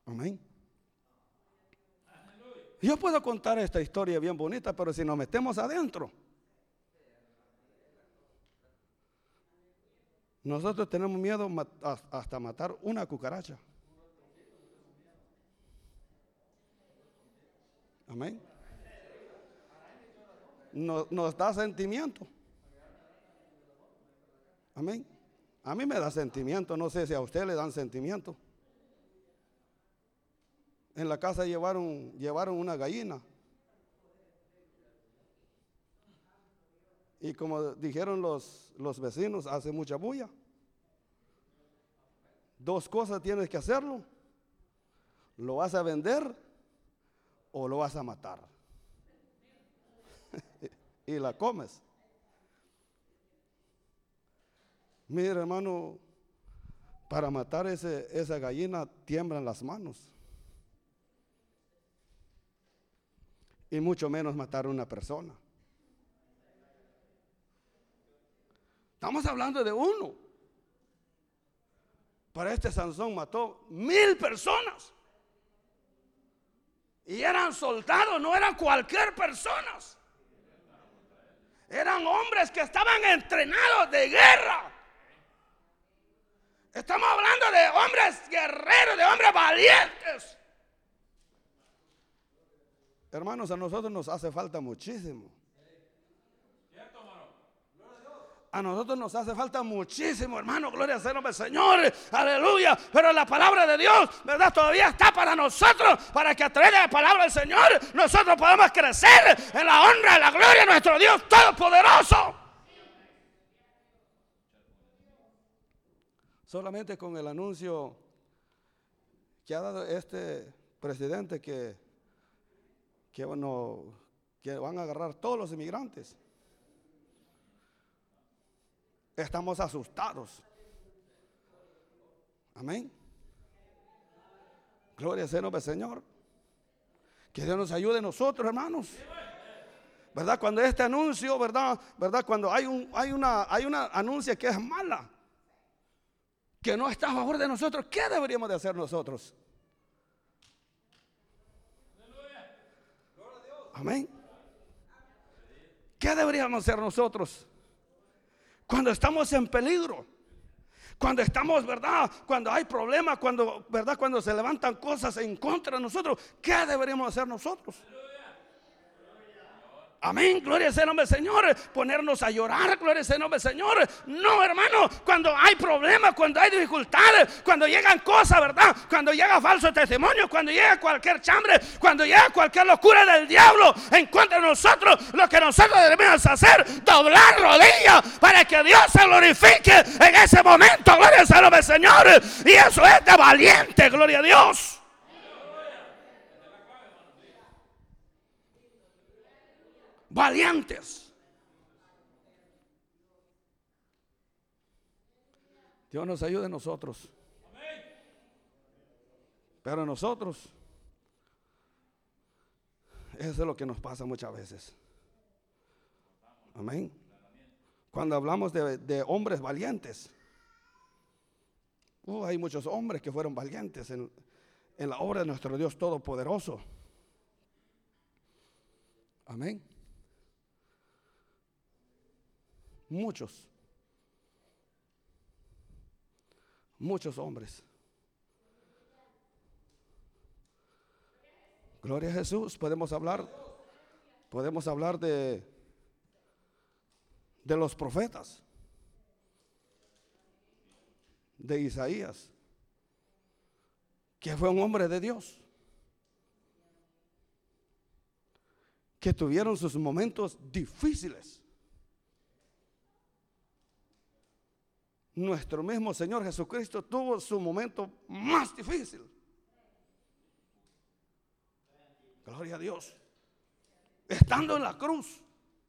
Amén. Yo puedo contar esta historia bien bonita, pero si nos metemos adentro, nosotros tenemos miedo hasta matar una cucaracha. Amén. Nos da sentimiento. Amén. A mí me da sentimiento, no sé si a usted le dan sentimiento. En la casa llevaron una gallina. Y como dijeron los vecinos, hace mucha bulla. Dos cosas tienes que hacerlo. ¿Lo vas a vender o lo vas a matar? Y la comes. Mire, hermano, para matar esa gallina tiemblan las manos. Y mucho menos matar a una persona. Estamos hablando de uno. Para este Sansón mató 1000 personas. Y eran soldados, no eran cualquier personas. Eran hombres que estaban entrenados de guerra. Estamos hablando de hombres guerreros, de hombres valientes. Hermanos, a nosotros nos hace falta muchísimo. A nosotros nos hace falta muchísimo, hermano. Gloria al nombre del Señor, aleluya. Pero la palabra de Dios, ¿verdad? Todavía está para nosotros, para que a través de la palabra del Señor nosotros podamos crecer en la honra y la gloria de nuestro Dios Todopoderoso. Solamente con el anuncio que ha dado este presidente que van a agarrar todos los inmigrantes, estamos asustados. Amén. Gloria al nombre del Señor. Que Dios nos ayude a nosotros, hermanos. ¿Verdad? Cuando este anuncio, ¿verdad? Cuando hay una anuncia que es mala, que no está a favor de nosotros, ¿qué deberíamos de hacer nosotros? Amén. ¿Qué deberíamos hacer nosotros? Cuando estamos en peligro, cuando estamos, ¿verdad? Cuando hay problemas, ¿verdad? Cuando se levantan cosas en contra de nosotros, ¿qué deberíamos hacer nosotros? Amén, gloria sea el nombre del Señor. Ponernos a llorar, gloria sea el nombre del Señor. No, hermano, cuando hay problemas, cuando hay dificultades, cuando llegan cosas, ¿verdad? Cuando llega falso testimonio, cuando llega cualquier chambre, cuando llega cualquier locura del diablo en contra de nosotros, lo que nosotros debemos hacer, doblar rodillas para que Dios se glorifique en ese momento, gloria sea el nombre del Señor. Y eso es de valiente, gloria a Dios. Valientes. Dios nos ayude a nosotros. Pero a nosotros, eso es lo que nos pasa muchas veces. Amén. Cuando hablamos de hombres valientes, hay muchos hombres que fueron valientes en la obra de nuestro Dios Todopoderoso. Amén. Muchos hombres. Gloria a Jesús. Podemos hablar de los profetas, de Isaías, que fue un hombre de Dios, que tuvieron sus momentos difíciles. Nuestro mismo Señor Jesucristo tuvo su momento más difícil. Gloria a Dios. Estando en la cruz,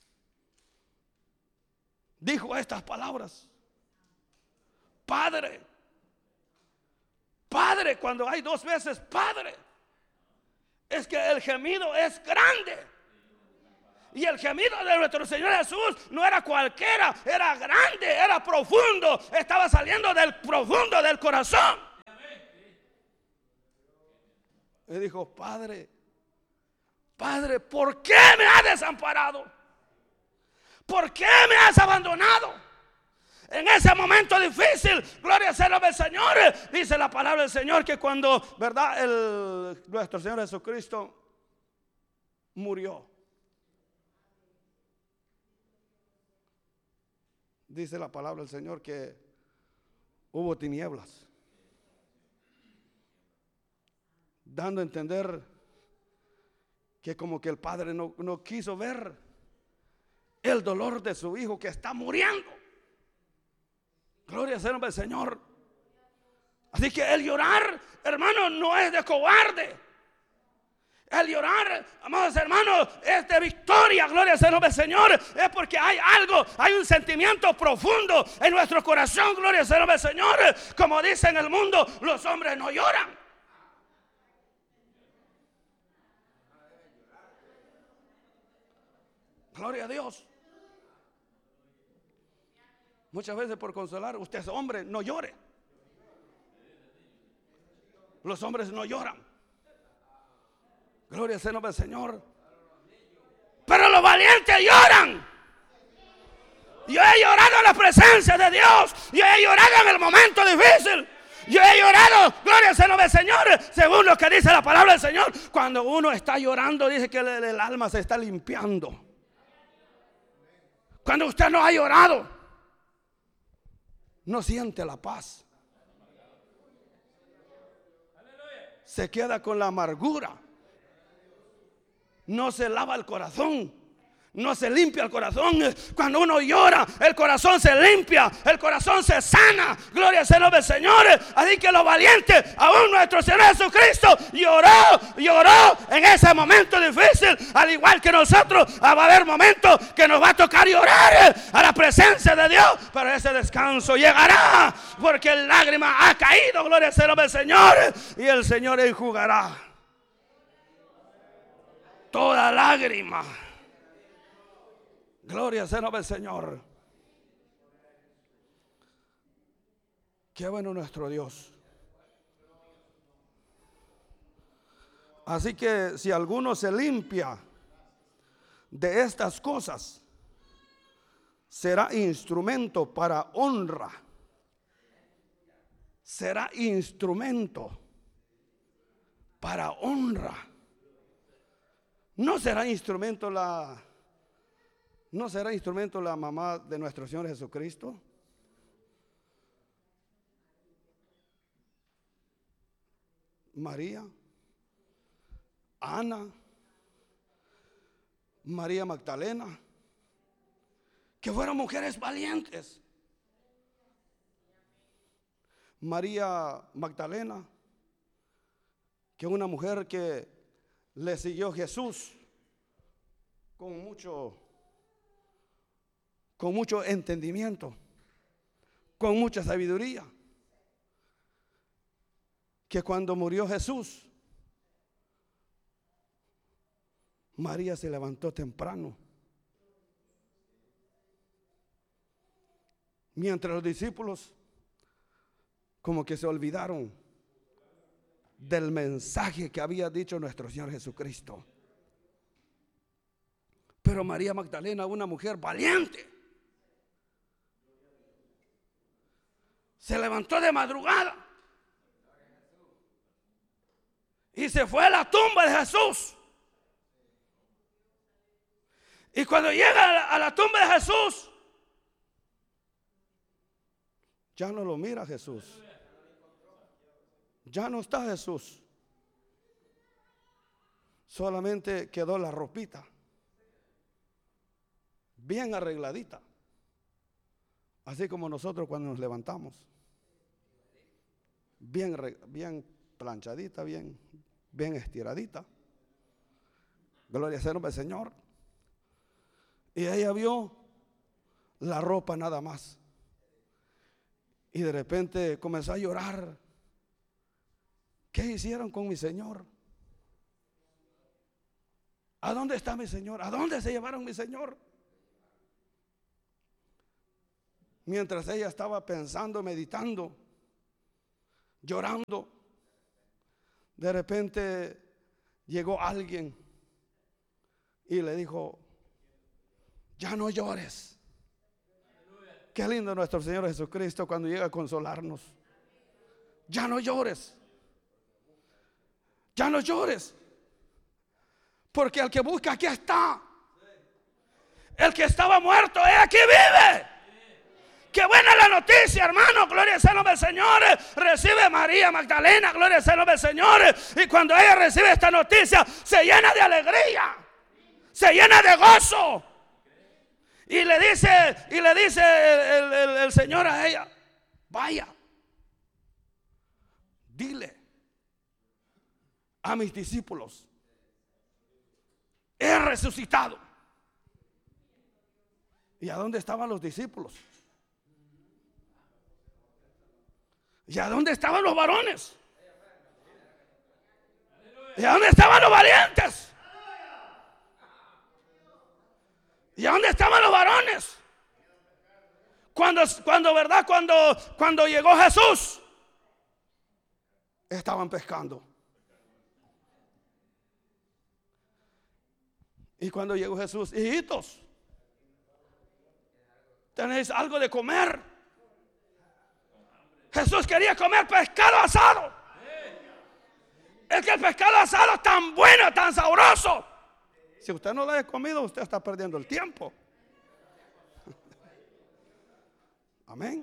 dijo estas palabras: Padre, Padre. Cuando hay dos veces Padre, es que el gemido es grande. Y el gemido de nuestro Señor Jesús no era cualquiera, era grande, era profundo, estaba saliendo del profundo del corazón. Y dijo: Padre, Padre, ¿por qué me has desamparado? ¿Por qué me has abandonado? En ese momento difícil, gloria sea al Señor, dice la palabra del Señor que cuando, ¿verdad?, nuestro Señor Jesucristo murió, dice la palabra del Señor que hubo tinieblas, dando a entender que como que el Padre no quiso ver el dolor de su Hijo que está muriendo. Gloria sea al Señor. Así que el llorar, hermano, no es de cobarde. El llorar, amados hermanos, es de victoria. Gloria sea al Señor. Es porque hay algo, hay un sentimiento profundo en nuestro corazón. Gloria sea al Señor. Como dice en el mundo, los hombres no lloran. Gloria a Dios. Muchas veces por consolar, usted es hombre, no llore. Los hombres no lloran. Gloria sea al Señor. Pero los valientes lloran. Yo he llorado en la presencia de Dios. Yo he llorado en el momento difícil. Yo he llorado, gloria sea al Señor, según lo que dice la palabra del Señor. Cuando uno está llorando, dice que el alma se está limpiando. Cuando usted no ha llorado, no siente la paz. Se queda con la amargura. No se lava el corazón. No se limpia el corazón. Cuando uno llora, el corazón se limpia, el corazón se sana. Gloria sea al Señor. Así que los valientes, aún nuestro Señor Jesucristo lloró en ese momento difícil. Al igual que nosotros, va a haber momentos que nos va a tocar llorar a la presencia de Dios. Pero ese descanso llegará, porque el lágrima ha caído. Gloria sea al Señor. Y el Señor enjugará toda lágrima. Gloria sea al Señor. Qué bueno nuestro Dios. Así que si alguno se limpia de estas cosas, será instrumento para honra. Será instrumento para honra. No será instrumento la mamá de nuestro Señor Jesucristo. María, Ana, María Magdalena, que fueron mujeres valientes. María Magdalena, que es una mujer que le siguió Jesús con mucho entendimiento, con mucha sabiduría, que cuando murió Jesús, María se levantó temprano, mientras los discípulos como que se olvidaron del mensaje que había dicho nuestro Señor Jesucristo. Pero María Magdalena, una mujer valiente, se levantó de madrugada y se fue a la tumba de Jesús. Y cuando llega a la tumba de Jesús, ya no lo mira Jesús. Ya no está Jesús. Solamente quedó la ropita bien arregladita, así como nosotros cuando nos levantamos, bien planchadita, bien estiradita. Gloria sea al Señor. Y ella vio la ropa nada más, y de repente comenzó a llorar. ¿Qué hicieron con mi Señor? ¿A dónde está mi Señor? ¿A dónde se llevaron mi Señor? Mientras ella estaba pensando, meditando, llorando, De repente llegó alguien y le dijo: ya no llores. Qué lindo nuestro Señor Jesucristo cuando llega a consolarnos. Ya no llores. Ya no llores. Porque el que busca, aquí está. El que estaba muerto, aquí vive. Qué buena la noticia, hermano. Gloria sea el nombre del Señor. Recibe María Magdalena, gloria sea el nombre del Señor. Y cuando ella recibe esta noticia, se llena de alegría, se llena de gozo. Y le dice el Señor a ella: vaya, dile a mis discípulos, he resucitado. ¿Y a dónde estaban los discípulos? ¿Y a dónde estaban los varones? ¿Y a dónde estaban los valientes? ¿Y a dónde estaban los varones? Cuando llegó Jesús, estaban pescando. Y cuando llegó Jesús: hijitos, ¿tenéis algo de comer? Jesús quería comer pescado asado. Es que el pescado asado es tan bueno, tan sabroso. Si usted no lo ha comido, usted está perdiendo el tiempo. Amén.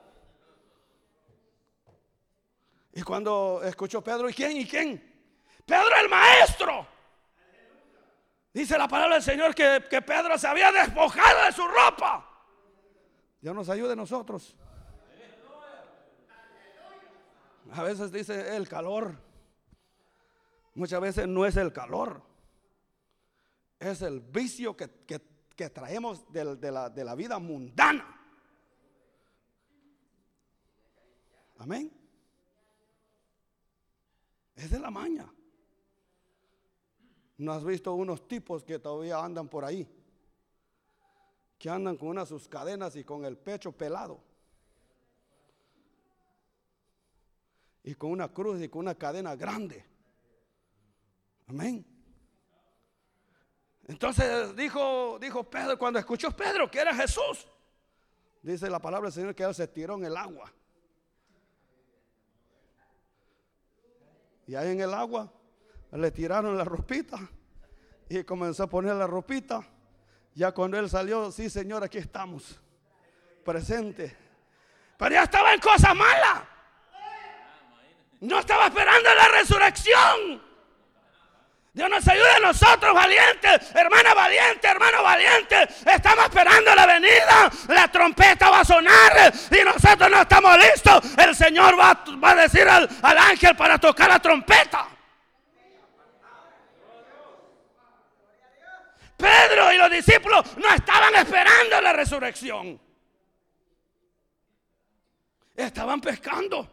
Y cuando escuchó Pedro: ¿y quién? ¿Y quién? Pedro, el maestro. Dice la palabra del Señor que Pedro se había despojado de su ropa. Dios nos ayude a nosotros. A veces dice el calor. Muchas veces no es el calor, es el vicio que traemos de la vida mundana. Amén. Es de la maña. ¿No has visto unos tipos que todavía andan por ahí? Que andan con unas sus cadenas y con el pecho pelado. Y con una cruz y con una cadena grande. Amén. Entonces dijo Pedro, cuando escuchó Pedro que era Jesús, dice la palabra del Señor que él se tiró en el agua. Y ahí en el agua le tiraron la ropita y comenzó a poner la ropita. Ya cuando él salió: sí, Señor, aquí estamos, presente. Pero ya estaba en cosas malas. No estaba esperando la resurrección. Dios nos ayude a nosotros, valientes, hermana valiente, hermano valiente. Estamos esperando la venida. La trompeta va a sonar y nosotros no estamos listos. El Señor va a decir al ángel para tocar la trompeta. Pedro y los discípulos no estaban esperando la resurrección. Estaban pescando.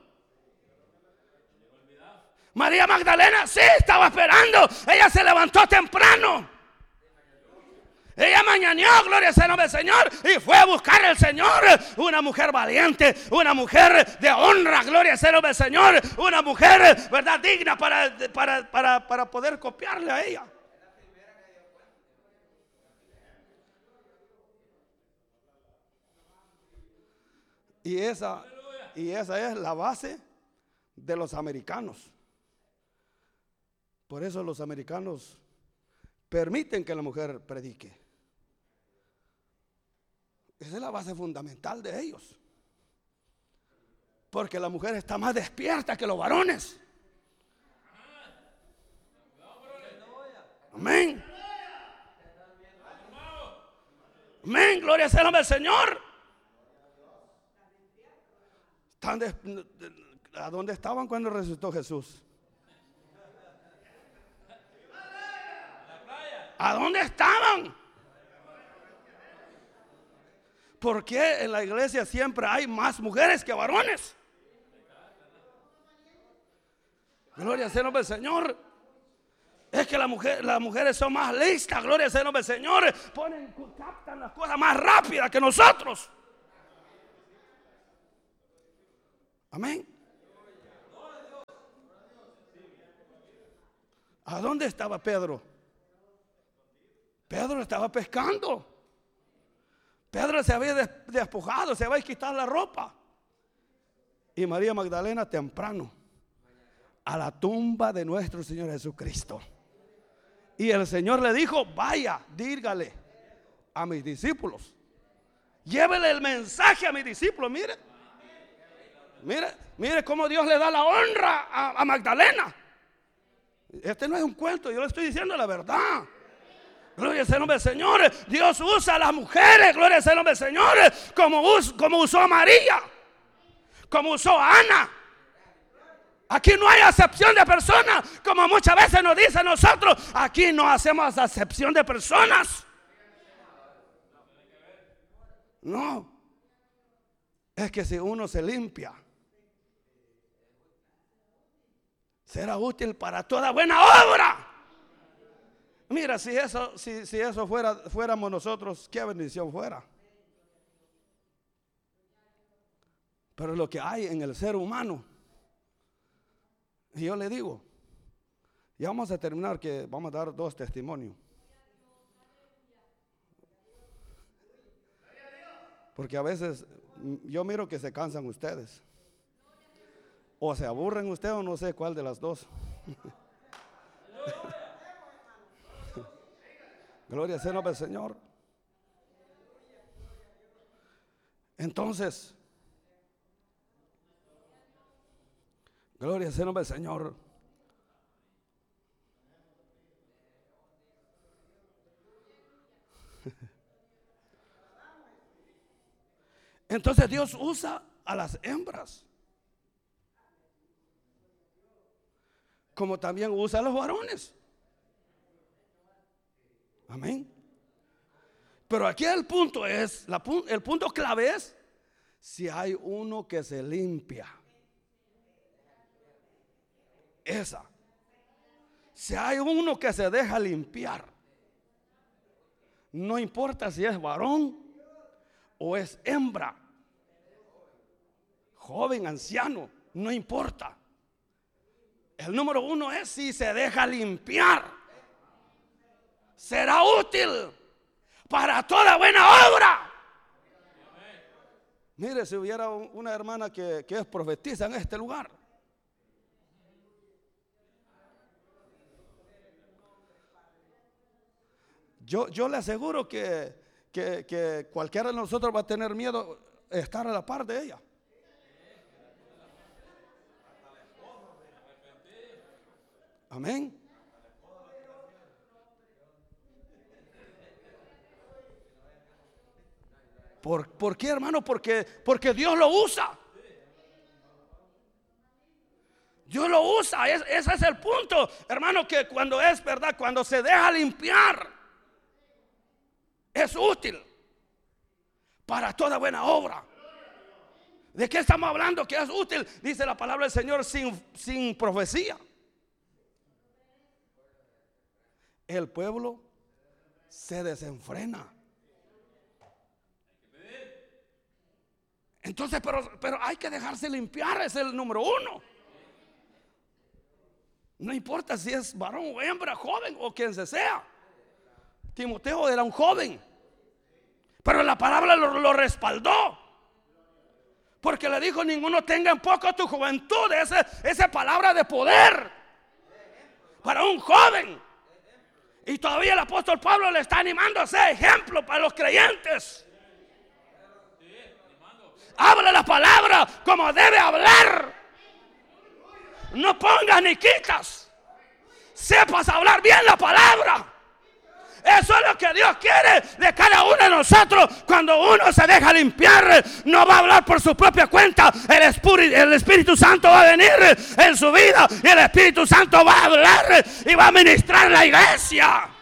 María Magdalena sí estaba esperando. Ella se levantó temprano. Ella mañaneó, gloria sea el nombre del Señor, y fue a buscar al Señor. Una mujer valiente, una mujer de honra, gloria sea el nombre del Señor. Una mujer, verdad, digna para poder copiarle a ella. Y esa es la base de los americanos. Por eso los americanos permiten que la mujer predique. Esa es la base fundamental de ellos. Porque la mujer está más despierta que los varones. Amén. Amén, gloria sea el nombre del Señor. ¿A dónde estaban cuando resucitó Jesús? ¿A dónde estaban? ¿Por qué en la iglesia siempre hay más mujeres que varones? Gloria sea el nombre del Señor. Es que las mujeres son más listas, gloria sea el nombre del Señor. Captan las cosas más rápidas que nosotros. Amén. ¿A dónde estaba Pedro? Pedro estaba pescando. Pedro se había despojado, se había quitado la ropa. Y María Magdalena temprano a la tumba de nuestro Señor Jesucristo. Y el Señor le dijo: vaya, dígale a mis discípulos, llévele el mensaje a mis discípulos. Mire cómo Dios le da la honra a Magdalena. Este no es un cuento, yo le estoy diciendo la verdad. Gloria al nombre del Señor. Dios usa a las mujeres, gloria al nombre del Señor, como usó a María, como usó a Ana. Aquí no hay acepción de personas, como muchas veces nos dicen nosotros. Aquí no hacemos acepción de personas. No, es que si uno se limpia, será útil para toda buena obra. Mira, si eso fuéramos nosotros, qué bendición fuera. Pero lo que hay en el ser humano, y yo le digo, ya vamos a terminar, que vamos a dar 2 testimonios. Porque a veces yo miro que se cansan ustedes, o se aburren ustedes, o no sé cuál de las dos. Gloria sea el nombre del Señor. Entonces, gloria sea el nombre del Señor. Entonces Dios usa a las hembras, como también usa a los varones. Amén. Pero aquí el punto es, el punto clave es si hay uno que se limpia. Si hay uno que se deja limpiar, no importa si es varón o es hembra, joven, anciano, no importa. El número 1 es si se deja limpiar. Será útil para toda buena obra. Mire, si hubiera una hermana que es profetisa en este lugar, yo le aseguro que cualquiera de nosotros va a tener miedo de estar a la par de ella. Amén. ¿Por qué, hermano? Porque Dios lo usa. Dios lo usa. Ese es el punto, hermano, que cuando es verdad, cuando se deja limpiar, es útil para toda buena obra. ¿De qué estamos hablando? Que es útil, dice la palabra del Señor, sin profecía. El pueblo se desenfrena. Entonces, pero hay que dejarse limpiar, es el número 1. No importa si es varón o hembra, joven o quien sea. Timoteo era un joven, pero la palabra lo respaldó, porque le dijo: ninguno tenga en poco tu juventud. Esa palabra de poder para un joven. Y todavía el apóstol Pablo le está animando a ser ejemplo para los creyentes. Habla la palabra como debe hablar. No pongas ni quitas. Sepas hablar bien la palabra. Eso es lo que Dios quiere de cada uno de nosotros. Cuando uno se deja limpiar, no va a hablar por su propia cuenta. El Espíritu Santo va a venir en su vida, y el Espíritu Santo va a hablar y va a ministrar en la iglesia.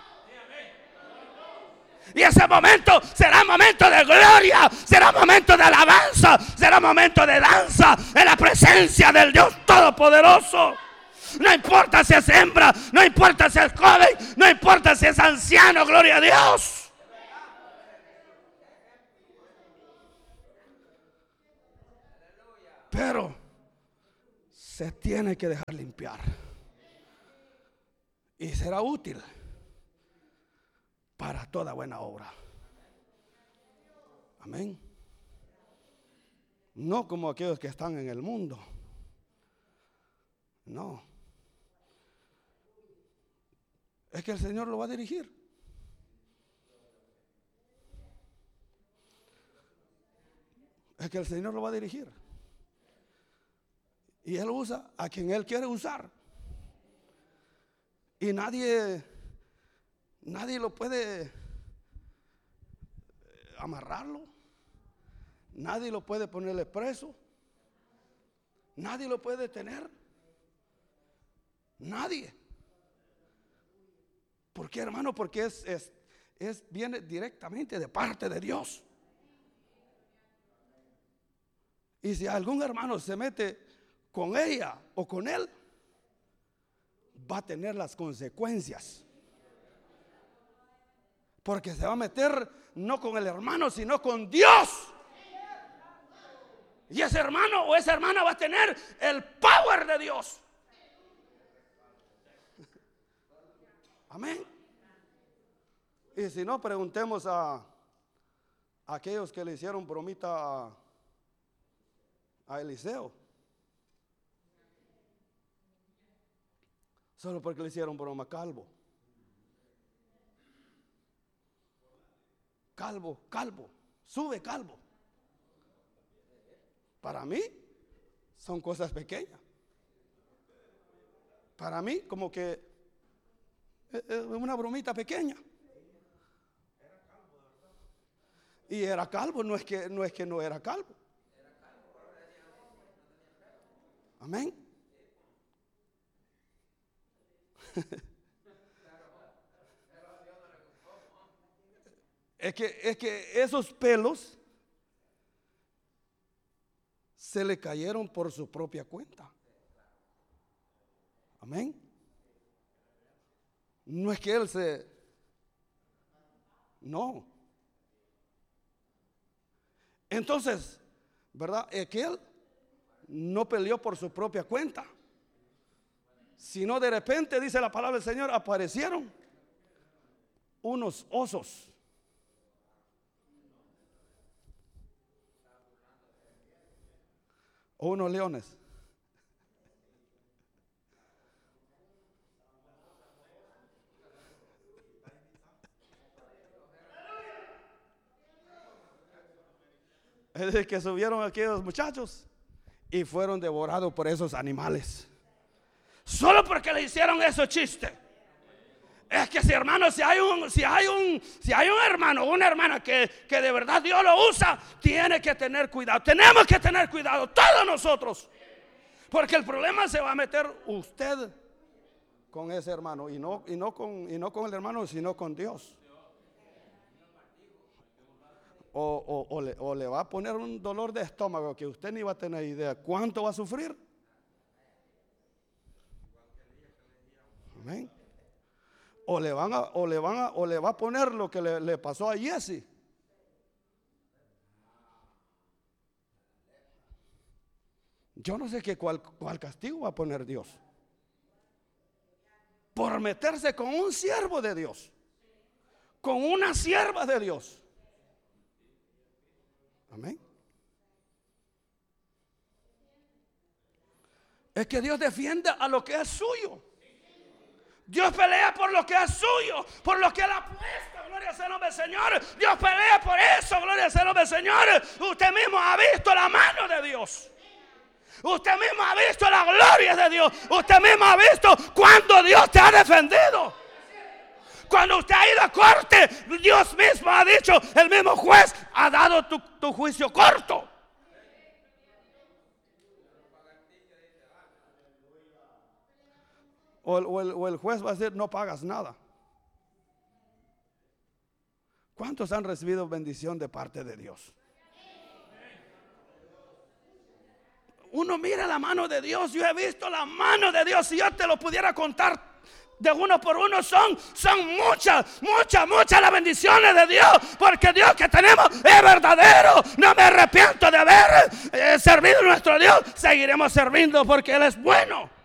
Y ese momento será momento de gloria, será momento de alabanza, será momento de danza en la presencia del Dios Todopoderoso. No importa si es hembra, no importa si es joven, no importa si es anciano, gloria a Dios. Pero se tiene que dejar limpiar. y será útil para toda buena obra. Amén. No como aquellos que están en el mundo. No. Es que el Señor lo va a dirigir. Es que el Señor lo va a dirigir. Y Él usa a quien Él quiere usar. Y nadie lo puede amarrarlo. Nadie lo puede ponerle preso. Nadie lo puede detener. Nadie. ¿Por qué, hermano? Porque viene directamente de parte de Dios. Y si algún hermano se mete con ella o con él, va a tener las consecuencias. Porque se va a meter no con el hermano, sino con Dios. Y ese hermano o esa hermana va a tener el power de Dios. Amén. Y si no, preguntemos a aquellos que le hicieron bromita a Eliseo. Solo porque le hicieron broma calvo. Calvo, sube calvo. Para mí son cosas pequeñas. Para mí como que es una bromita pequeña. Y era calvo, no es que no era calvo. Amén. Es que esos pelos se le cayeron por su propia cuenta. Amén. No es que él no. Entonces, ¿verdad? Es que él no peleó por su propia cuenta, sino de repente, dice la palabra del Señor, aparecieron unos osos. O unos leones. Es decir, que subieron aquellos muchachos y fueron devorados por esos animales. Solo porque le hicieron esos chistes. Es que si hermano, si hay un hermano o una hermana que de verdad Dios lo usa, tiene que tener cuidado. Tenemos que tener cuidado todos nosotros. Porque el problema se va a meter usted con ese hermano y no con el hermano, sino con Dios. O le va a poner un dolor de estómago que usted ni va a tener idea cuánto va a sufrir. Amén. O le va a poner lo que le pasó a Jesse. Yo no sé cuál castigo va a poner Dios por meterse con un siervo de Dios, con una sierva de Dios. Amén. Es que Dios defiende a lo que es suyo. Dios pelea por lo que es suyo, por lo que Él ha puesto. Gloria sea el nombre del Señor. Dios pelea por eso. Gloria sea el nombre del Señor. Usted mismo ha visto la mano de Dios. Usted mismo ha visto la gloria de Dios. Usted mismo ha visto cuando Dios te ha defendido. Cuando usted ha ido a corte, Dios mismo ha dicho, el mismo juez ha dado tu juicio corto. O el juez va a decir, no pagas nada. ¿Cuántos han recibido bendición de parte de Dios? Uno mira la mano de Dios. Yo he visto la mano de Dios. Si yo te lo pudiera contar de uno por uno, son muchas las bendiciones de Dios. Porque Dios que tenemos es verdadero. No me arrepiento de haber servido a nuestro Dios. Seguiremos sirviendo porque Él es bueno.